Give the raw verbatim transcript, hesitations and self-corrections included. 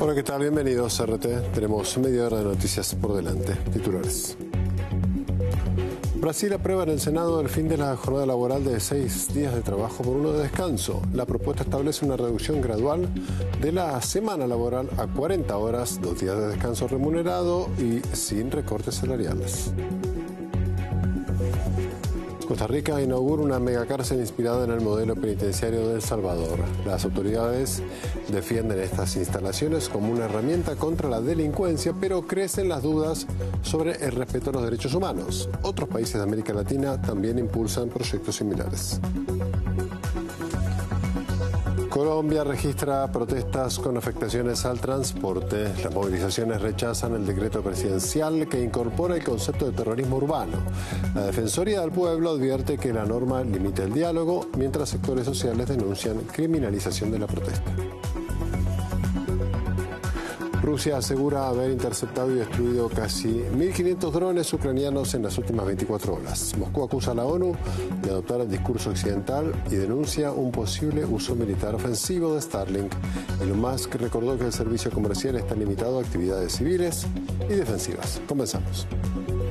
Hola, ¿qué tal? Bienvenidos a R T. Tenemos media hora de noticias por delante. Titulares. Brasil aprueba en el Senado el fin de la jornada laboral de seis días de trabajo por uno de descanso. La propuesta establece una reducción gradual de la semana laboral a cuarenta horas, dos días de descanso remunerado y sin recortes salariales. Costa Rica inaugura una megacárcel inspirada en el modelo penitenciario de El Salvador. Las autoridades defienden estas instalaciones como una herramienta contra la delincuencia, pero crecen las dudas sobre el respeto a los derechos humanos. Otros países de América Latina también impulsan proyectos similares. Colombia registra protestas con afectaciones al transporte. Las movilizaciones rechazan el decreto presidencial que incorpora el concepto de terrorismo urbano. La Defensoría del Pueblo advierte que la norma limita el diálogo, mientras sectores sociales denuncian criminalización de la protesta. Rusia asegura haber interceptado y destruido casi mil quinientos drones ucranianos en las últimas veinticuatro horas. Moscú acusa a la ONU de adoptar el discurso occidental y denuncia un posible uso militar ofensivo de Starlink. Elon Musk recordó que el servicio comercial está limitado a actividades civiles y defensivas. Comenzamos.